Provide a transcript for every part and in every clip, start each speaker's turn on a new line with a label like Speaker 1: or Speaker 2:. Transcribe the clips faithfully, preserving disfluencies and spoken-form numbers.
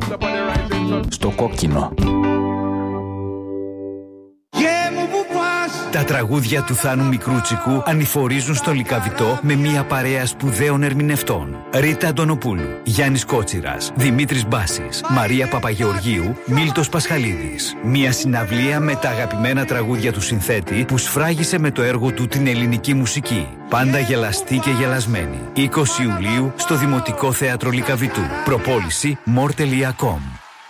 Speaker 1: Στο κόκκινο.
Speaker 2: Τα τραγούδια του Θάνου Μικρούτσικου ανηφορίζουν στο Λυκαβητό με μια παρέα σπουδαίων ερμηνευτών. Ρίτα Αντωνοπούλου, Γιάννης Κότσιρας, Δημήτρης Μπάσης, Μαρία Παπαγεωργίου, Μίλτος Πασχαλίδης. Μια συναυλία με τα αγαπημένα τραγούδια του συνθέτη που σφράγισε με το έργο του την ελληνική μουσική. Πάντα γελαστή και γελασμένη. είκοσι Ιουλίου στο Δημοτικό Θέατρο Λυκαβητού. Προπόληση more τελεία com.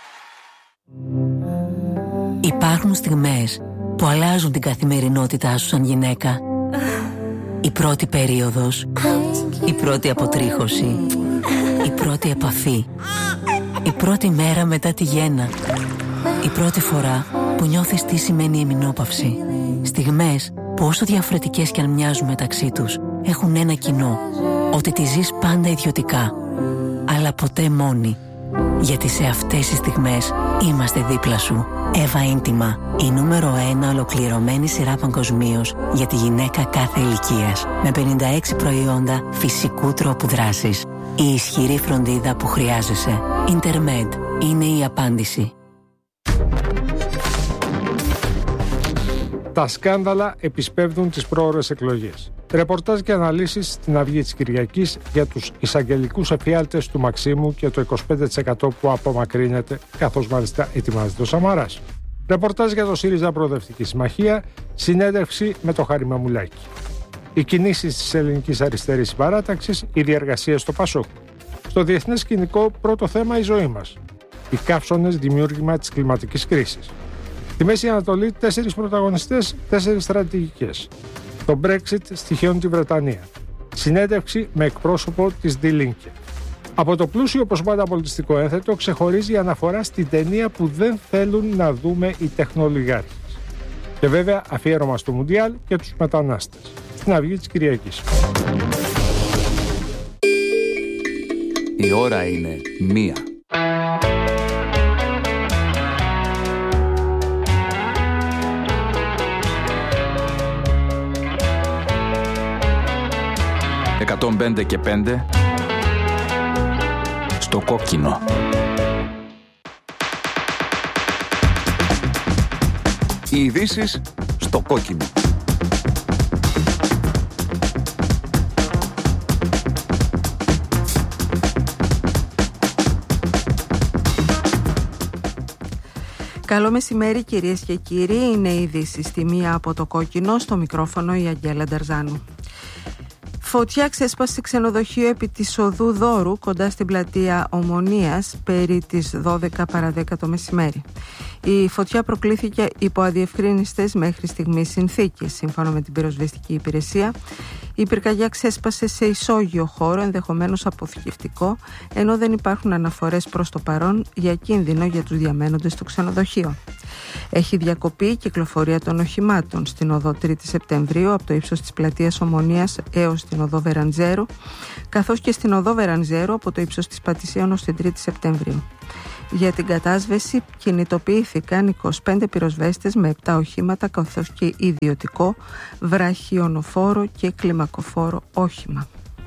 Speaker 3: Υπάρχουν στιγμές που αλλάζουν την καθημερινότητά σου σαν γυναίκα. Η πρώτη περίοδος, η πρώτη αποτρίχωση, η πρώτη επαφή, η πρώτη μέρα μετά τη γέννα, η πρώτη φορά που νιώθεις τι σημαίνει εμεινόπαυση. Στιγμές που όσο διαφορετικές κι αν μοιάζουν μεταξύ τους, έχουν ένα κοινό, ότι τη ζεις πάντα ιδιωτικά, αλλά ποτέ μόνη. Γιατί σε αυτές τις στιγμές είμαστε δίπλα σου. Εύα Ίντιμα, η νούμερο ένα ολοκληρωμένη σειρά παγκοσμίως για τη γυναίκα κάθε ηλικίας. Με πενήντα έξι προϊόντα φυσικού τρόπου δράσης. Η ισχυρή φροντίδα που χρειάζεσαι. Intermed είναι η απάντηση.
Speaker 4: Τα σκάνδαλα επισπεύδουν τις πρόωρες εκλογές. Ρεπορτάζ και αναλύσεις στην Αυγή της Κυριακής για τους εισαγγελικούς εφιάλτες του Μαξίμου και το είκοσι πέντε τοις εκατό που απομακρύνεται, καθώς μάλιστα ετοιμάζεται ο Σαμαράς. Ρεπορτάζ για το ΣΥΡΙΖΑ Προοδευτική Συμμαχία, συνέντευξη με το Χάρη Μαμουλάκη. Οι κινήσεις της ελληνικής αριστερής συμπαράταξης, οι διεργασίες στο ΠΑΣΟΚ. Στο διεθνές σκηνικό, πρώτο θέμα η ζωή μας. Οι καύσωνες δημιούργημα της κλιματικής κρίσης. Στη Μέση Ανατολή, τέσσερις πρωταγωνιστές, τέσσερις στρατηγικές. Το Brexit στοιχειώνει τη Βρετανία. Συνέντευξη με εκπρόσωπο της Die Linke. Από το πλούσιο όπως πάντα πολιτιστικό ένθετο ξεχωρίζει η αναφορά στην ταινία που δεν θέλουν να δούμε οι τεχνολιγάρχες. Και βέβαια αφιέρωμα στο Μουντιάλ και τους μετανάστες. Στην Αυγή της Κυριακής.
Speaker 1: Η ώρα είναι μία. εκατόν πέντε και πέντε στο κόκκινο. Οι ειδήσεις στο κόκκινο.
Speaker 5: Καλό μεσημέρι κυρίες και κύριοι, είναι η είδηση στη μία από το κόκκινο, στο μικρόφωνο η Αγγέλα Νταρζάνου. Φωτιά ξέσπασε ξενοδοχείο επί της οδού Δόρου κοντά στην πλατεία Ομονίας περί τις δώδεκα παρά δέκα το μεσημέρι. Η φωτιά προκλήθηκε υπό αδιευκρίνιστες μέχρι στιγμής συνθήκες. Σύμφωνα με την πυροσβεστική υπηρεσία, η πυρκαγιά ξέσπασε σε ισόγειο χώρο, ενδεχομένως αποθηκευτικό, ενώ δεν υπάρχουν αναφορές προς το παρόν για κίνδυνο για τους διαμένοντες στο ξενοδοχείο. Έχει διακοπεί η κυκλοφορία των οχημάτων στην οδό τρίτη Σεπτεμβρίου από το ύψος της πλατείας Ομονίας έως την οδό Βεραντζέρου, καθώς και στην οδό Βεραντζέρου από το ύψος της Πατησίων ως την τρίτη Σεπτεμβρίου. Για την κατάσβεση κινητοποιήθηκαν είκοσι πέντε πυροσβέστες με επτά οχήματα, καθώς και ιδιωτικό, βραχιονοφόρο και κλιμακοφόρο όχημα.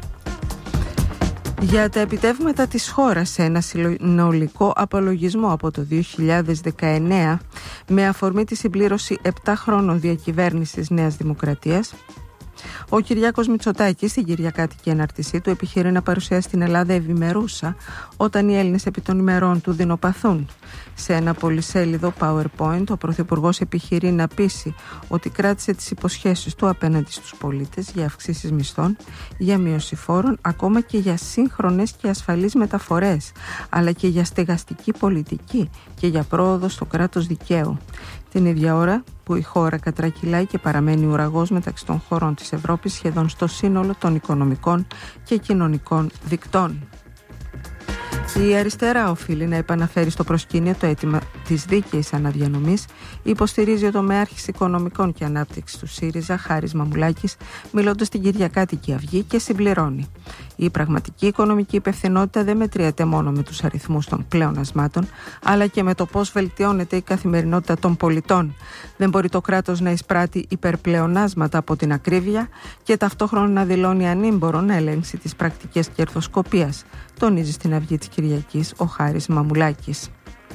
Speaker 5: Για τα επιτεύγματα της χώρας σε ένα συνολικό απολογισμό από το δύο χιλιάδες δεκαεννέα με αφορμή τη συμπλήρωση επτά χρόνων διακυβέρνησης Νέας Δημοκρατίας, ο Κυριάκος Μητσοτάκης στην κυριακάτικη ενάρτησή του επιχειρεί να παρουσιάσει την Ελλάδα ευημερούσα όταν οι Έλληνες επί των ημερών του δεινοπαθούν. Σε ένα πολυσέλιδο PowerPoint ο Πρωθυπουργός επιχειρεί να πείσει ότι κράτησε τις υποσχέσεις του απέναντι στους πολίτες για αυξήσεις μισθών, για μείωση φόρων, ακόμα και για σύγχρονες και ασφαλείς μεταφορές, αλλά και για στεγαστική πολιτική και για πρόοδο στο κράτος δικαίου. Την ίδια ώρα που η χώρα κατρακυλάει και παραμένει ουραγός μεταξύ των χωρών της Ευρώπης σχεδόν στο σύνολο των οικονομικών και κοινωνικών δικτών. Η αριστερά οφείλει να επαναφέρει στο προσκήνιο το αίτημα της δίκαιης αναδιανομής, υποστηρίζει ο τομέαρχης οικονομικών και ανάπτυξης του ΣΥΡΙΖΑ, Χάρης Μαμουλάκης, μιλώντας στην Κυριακάτικη Αυγή, και συμπληρώνει: η πραγματική οικονομική υπευθυνότητα δεν μετριέται μόνο με τους αριθμούς των πλεονασμάτων, αλλά και με το πώς βελτιώνεται η καθημερινότητα των πολιτών. Δεν μπορεί το κράτος να εισπράττει υπερπλεονάσματα από την ακρίβεια και ταυτόχρονα να δηλώνει ανήμπορο να ελέγξει τις πρακτικές κερδοσκοπίας, τονίζει στην Αυγή της Κυριακής ο Χάρης Μαμουλάκης.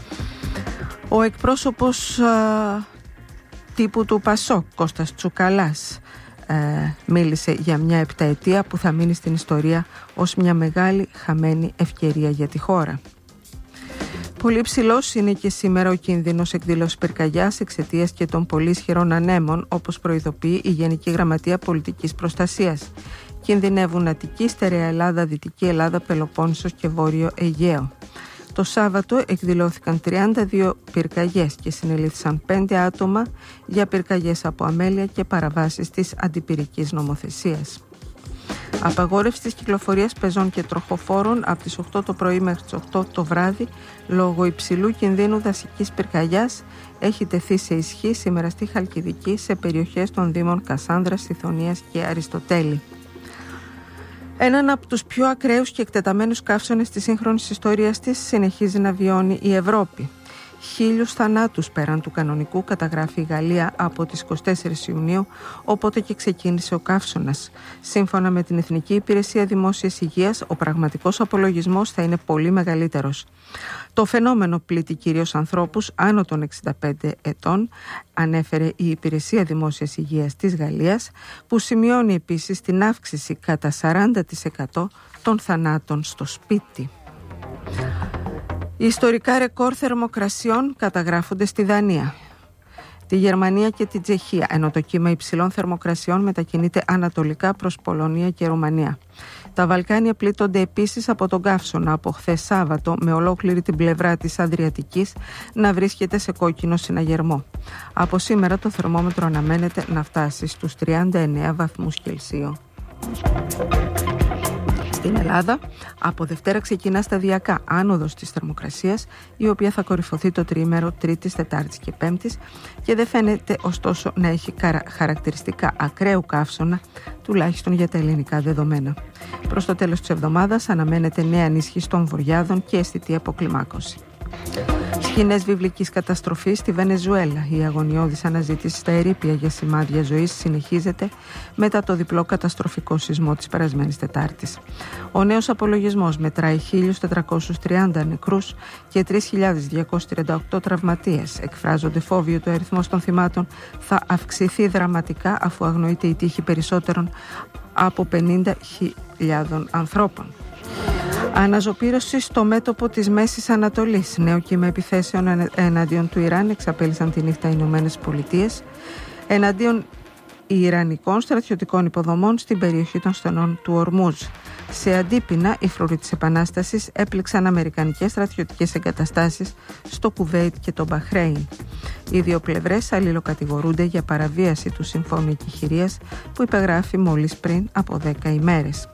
Speaker 5: Ο εκπρόσωπος α, τύπου του ΠΑΣΟΚ, Κώστας Τσουκαλάς, ε, μίλησε για μια επταετία που θα μείνει στην ιστορία ως μια μεγάλη χαμένη ευκαιρία για τη χώρα. Πολύ ψηλός είναι και σήμερα ο κίνδυνος εκδήλωσης πυρκαγιάς εξαιτίας και των πολύ ισχυρών ανέμων, όπως προειδοποιεί η Γενική Γραμματεία Πολιτικής Προστασίας. Κινδυνεύουν Αττική, Στερεά Ελλάδα, Δυτική Ελλάδα, Πελοπόννησος και Βόρειο Αιγαίο. Το Σάββατο εκδηλώθηκαν τριάντα δύο πυρκαγιές και συνελήφθησαν πέντε άτομα για πυρκαγιές από αμέλεια και παραβάσεις της αντιπυρικής νομοθεσίας. Απαγόρευση της κυκλοφορίας πεζών και τροχοφόρων από τις οκτώ το πρωί μέχρι τις οκτώ το βράδυ λόγω υψηλού κινδύνου δασικής πυρκαγιάς έχει τεθεί σε ισχύ σήμερα στη Χαλκιδική, σε περιοχές των δήμων Κασάνδρας, Σιθωνίας και Αριστοτέλη. Έναν από τους πιο ακραίους και εκτεταμένους καύσονες της σύγχρονης ιστορίας της συνεχίζει να βιώνει η Ευρώπη. Χίλιους θανάτους πέραν του κανονικού καταγράφει η Γαλλία από τις εικοστή τέταρτη Ιουνίου, οπότε και ξεκίνησε ο καύσωνας. Σύμφωνα με την Εθνική Υπηρεσία Δημόσιας Υγείας, ο πραγματικός απολογισμός θα είναι πολύ μεγαλύτερος. Το φαινόμενο πλήττει κυρίως ανθρώπους άνω των εξήντα πέντε ετών, ανέφερε η Υπηρεσία Δημόσιας Υγείας της Γαλλίας, που σημειώνει επίσης την αύξηση κατά σαράντα τοις εκατό των θανάτων στο σπίτι. Οι ιστορικά ρεκόρ θερμοκρασιών καταγράφονται στη Δανία, τη Γερμανία και την Τσεχία, ενώ το κύμα υψηλών θερμοκρασιών μετακινείται ανατολικά προς Πολωνία και Ρουμανία. Τα Βαλκάνια πλήττονται επίσης από τον καύσωνα από χθες Σάββατο, με ολόκληρη την πλευρά της Αδριατικής να βρίσκεται σε κόκκινο συναγερμό. Από σήμερα το θερμόμετρο αναμένεται να φτάσει στους τριάντα εννέα βαθμούς Κελσίου. Στην Ελλάδα, από Δευτέρα ξεκινά σταδιακά άνοδος της θερμοκρασίας, η οποία θα κορυφωθεί το τριήμερο Τρίτης, Τετάρτης και Πέμπτης και δεν φαίνεται ωστόσο να έχει χαρακτηριστικά ακραίου καύσωνα, τουλάχιστον για τα ελληνικά δεδομένα. Προς το τέλος της εβδομάδας αναμένεται νέα ενίσχυση των βορειάδων και αισθητή αποκλιμάκωση. Σκηνές βιβλικής καταστροφής στη Βενεζουέλα. Η αγωνιώδης αναζήτηση στα ερείπια για σημάδια ζωής συνεχίζεται μετά το διπλό καταστροφικό σεισμό της περασμένης Τετάρτης. Ο νέος απολογισμός μετράει χίλιους τετρακόσιους τριάντα νεκρούς και τρεις χιλιάδες διακόσιους τριάντα οκτώ τραυματίες. Εκφράζονται φόβοι ότι ο αριθμός των θυμάτων θα αυξηθεί δραματικά, αφού αγνοείται η τύχη περισσότερων από πενήντα χιλιάδες ανθρώπων. Αναζωπήρωση στο μέτωπο της Μέσης Ανατολής. Νέο κύμα επιθέσεων εναντίον του Ιράν εξαπέλυσαν τη νύχτα οι Ηνωμένες Πολιτείες εναντίον ιρανικών στρατιωτικών υποδομών στην περιοχή των στενών του Ορμούζ. Σε αντίπεινα, οι φρουροί της Επανάστασης έπληξαν αμερικανικές στρατιωτικές εγκαταστάσεις στο Κουβέιτ και το Μπαχρέιν. Οι δύο πλευρές αλληλοκατηγορούνται για παραβίαση του Συμφώνου Εκεχηρίας που υπεγράφει μόλις πριν από δέκα ημέρες.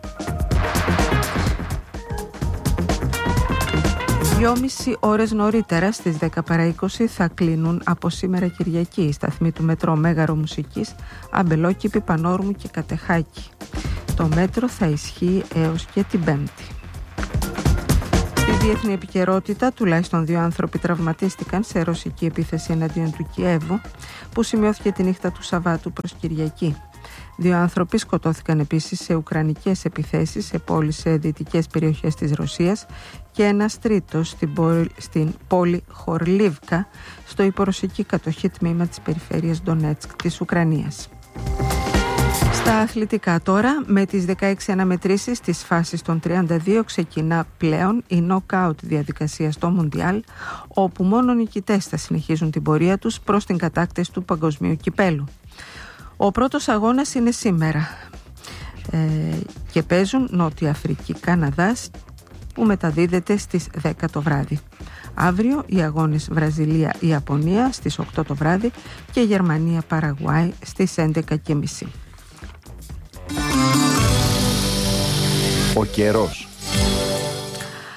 Speaker 5: Δυόμιση ώρες νωρίτερα, στις δέκα παρά είκοσι, θα κλείνουν από σήμερα Κυριακή οι σταθμοί του μετρό Μέγαρο Μουσικής, Αμπελόκηπη, Πανόρμου και Κατεχάκη. Το μέτρο θα ισχύει έως και την Πέμπτη. Στη διεθνή επικαιρότητα, τουλάχιστον δύο άνθρωποι τραυματίστηκαν σε ρωσική επίθεση εναντίον του Κιέβου, που σημειώθηκε τη νύχτα του Σαββάτου προς Κυριακή. Δύο άνθρωποι σκοτώθηκαν επίσης σε ουκρανικές επιθέσεις σε πόλεις σε δυτικές περιοχές της Ρωσίας και ένας τρίτος στην πόλη, στην πόλη Χορλίβκα, στο υπορωσική κατοχή τμήμα της περιφέρειας Ντονέτσκ της Ουκρανίας. Στα αθλητικά τώρα, με τις δεκαέξι αναμετρήσεις της φάσης των τριάντα δύο ξεκινά πλέον η νοκάουτ διαδικασία στο Μουντιάλ, όπου μόνο νικητές θα συνεχίζουν την πορεία τους προς την κατάκτηση του παγκοσμίου κυπέλου. Ο πρώτος αγώνας είναι σήμερα ε, και παίζουν Νότια Αφρική, Καναδάς, που μεταδίδεται στις δέκα το βράδυ. Αύριο οι αγώνες Βραζιλία-Ιαπωνία στις οκτώ το βράδυ και Γερμανία-Παραγουάη στις έντεκα και μισή.
Speaker 1: Ο καιρός.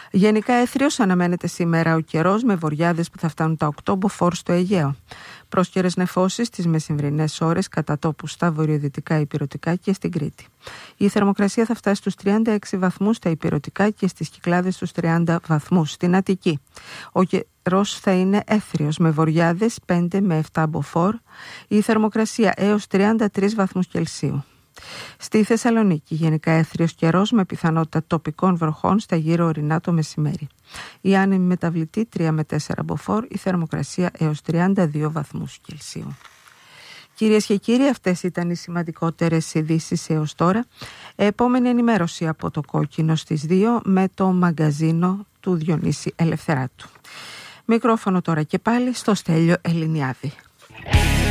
Speaker 5: Γενικά έθριος αναμένεται σήμερα ο καιρός, με βοριάδες που θα φτάνουν τα οκτώ μποφόρ στο Αιγαίο. Πρόσκαιρες νεφώσεις τις μεσημβρινές ώρες κατά τόπου στα βορειοδυτικά ηπειρωτικά και στην Κρήτη. Η θερμοκρασία θα φτάσει στους τριάντα έξι βαθμούς στα ηπειρωτικά και στις Κυκλάδες στους τριάντα βαθμούς. Στην Αττική ο καιρός θα είναι έθριος με βοριάδες πέντε με επτά μποφόρ. Η θερμοκρασία έως τριάντα τρεις βαθμούς Κελσίου. Στη Θεσσαλονίκη γενικά έθριος καιρός με πιθανότητα τοπικών βροχών στα γύρω ορεινά το μεσημέρι. Η άνεμη μεταβλητή τρία με τέσσερα μποφόρ, η θερμοκρασία έως τριάντα δύο βαθμούς Κελσίου. Κυρίες και κύριοι, αυτές ήταν οι σημαντικότερες ειδήσεις έως τώρα. Επόμενη ενημέρωση από το Κόκκινο στις δύο με το μαγκαζίνο του Διονύση Ελευθεράτου. Μικρόφωνο τώρα και πάλι στο Στέλιο Ελληνιάδη.